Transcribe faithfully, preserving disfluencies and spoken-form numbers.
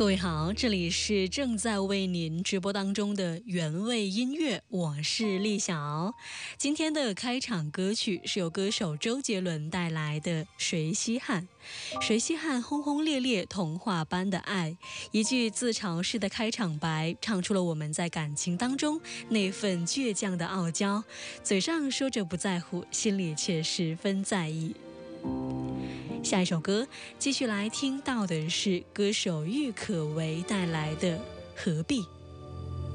各位好，这里是正在为您直播当中的原味音乐，我是丽晓。今天的开场歌曲是由歌手周杰伦带来的《谁稀罕》。谁稀罕轰轰烈烈童话般的爱，一句自嘲式的开场白，唱出了我们在感情当中那份倔强的傲娇，嘴上说着不在乎，心里却十分在意。下一首歌继续来听到的是歌手郁可唯带来的《何必》。